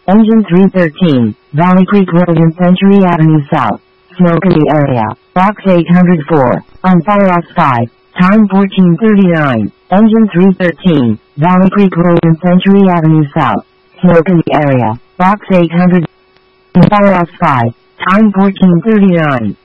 Engine 313, Valley Creek Road in Century Avenue South, Smoky area, box 804, on fire off 5, time 14:39, engine 313, Valley Creek Road in Century Avenue South, Smoky area, box 800, on fire off 5, time 14:39.